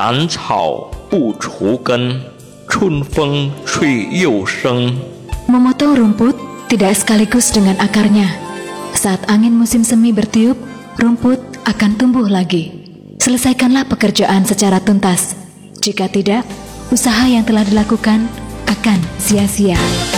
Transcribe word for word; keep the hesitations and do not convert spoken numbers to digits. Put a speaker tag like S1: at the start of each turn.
S1: 斩草不除根，春风吹又生。
S2: Memotong rumput tidak sekaligus dengan akarnya. Saat angin musim semi bertiup, rumput akan tumbuh lagi. Selesaikanlah pekerjaan secara tuntas. Jika tidak, usaha yang telah dilakukan akan sia-sia.